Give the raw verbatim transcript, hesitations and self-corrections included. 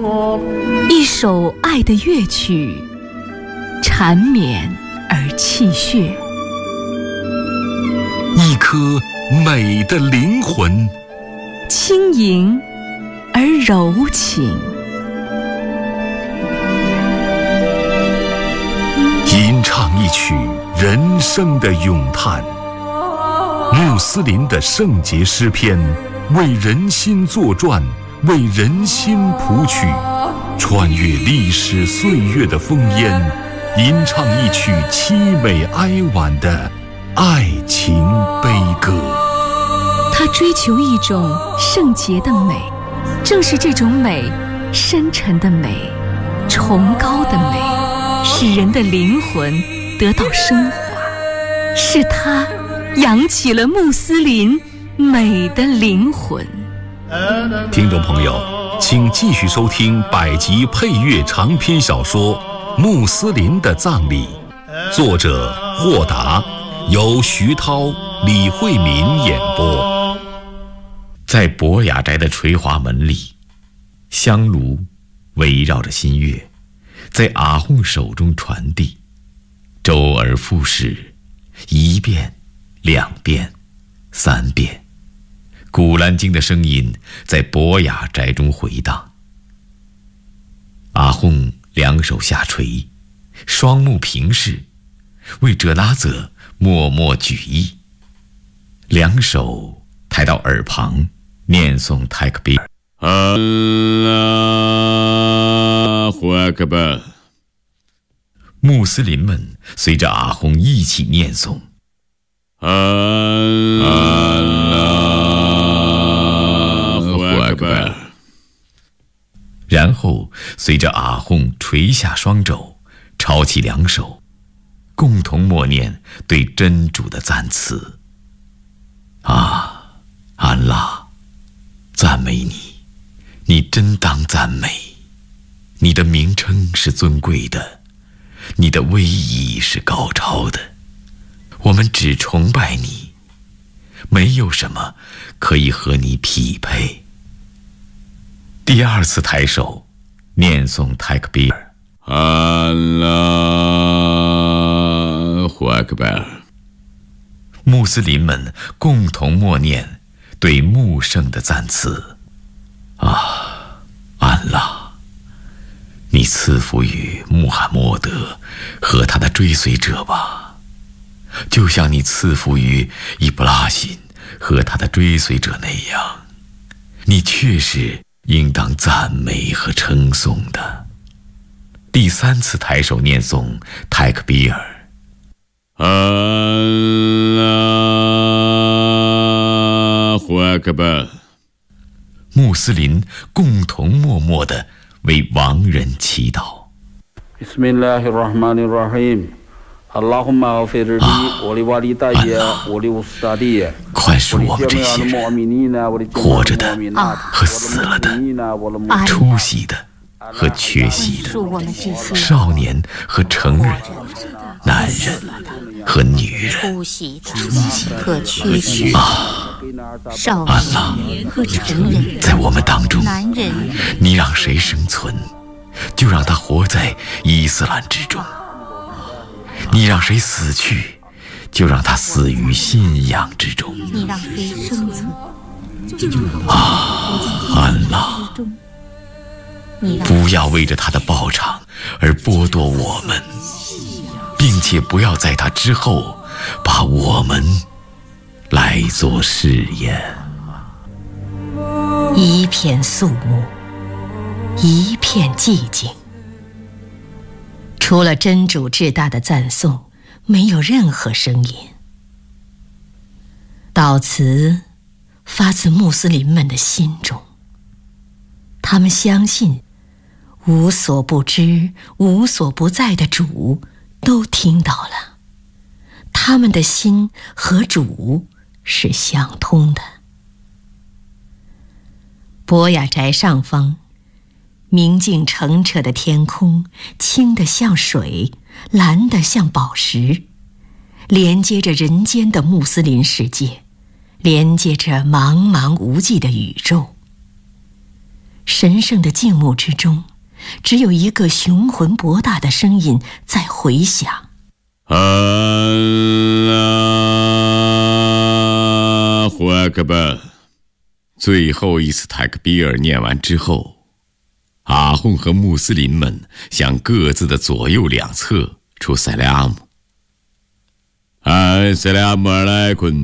一首爱的乐曲，缠绵而气血； 一颗美的灵魂， 轻盈而柔情。 吟唱一曲人生的咏叹，穆斯林的圣洁诗篇，为人心作传，为人心谱曲，穿越历史岁月的烽烟，吟唱一曲凄美哀婉的爱情悲歌。 他追求一种圣洁的美，正是这种美，深沉的美，崇高的美，使人的灵魂得到升华，是他扬起了穆斯林美的灵魂。 听众朋友，请继续收听百集配乐长篇小说《穆斯林的葬礼》，作者霍达，由徐涛、李慧敏演播。 在博雅宅的垂华门里，香炉围绕着新月，在阿訇手中传递，周而复始，一遍，两遍，三遍，古兰经的声音在博雅宅中回荡。阿訇两手下垂，双目平视，为哲拉泽默默举意，两手抬到耳旁，念诵泰克比尔。阿拉胡阿克巴。穆斯林们随着阿訇一起念诵阿拉胡阿克巴，然后随着阿訇垂下双肘，抄起两手，共同默念对真主的赞词。啊，安拉，赞美你，你真当赞美，你的名称是尊贵的，你的威仪是高超的，我们只崇拜你，没有什么可以和你匹配。第二次抬手，念诵泰克比尔，阿拉胡阿克巴。穆斯林们共同默念对穆圣的赞词。啊，安拉，你赐福于穆罕默德和他的追随者吧，就像你赐福于伊布拉辛和他的追随者那样，你确实应当赞美和称颂的。第三次抬手念诵泰克比尔，阿拉胡阿克巴。穆斯林共同默默地为亡人祈祷。宽恕我们这些人，活着的和死了的，出息的和缺席的，少年和成人，男人和女人。 出息的和缺席的，少年和成人， 在我们当中， 男人， 你让谁生存，就让他活在伊斯兰之中；你让谁死去，就让他死于信仰之中。 你让谁生存， 啊，安拉，不要为着他的报偿而剥夺我们，并且不要在他之后把我们来做试验。 一片肃穆，一片寂静，除了真主至大的赞颂，没有任何声音。祷词发自穆斯林们的心中，他们相信无所不知、无所不在的主都听到了，他们的心和主是相通的。博雅宅上方，明净澄澈的天空，清得像水，蓝得像宝石，连接着人间的穆斯林世界，连接着茫茫无际的宇宙。 神圣的静穆之中，只有一个雄浑博大的声音在回响。 阿拉胡阿克巴。最后一次泰克比尔念完之后，阿訇和穆斯林们向各自的左右两侧出塞莱阿姆。安塞莱阿姆尔莱昆。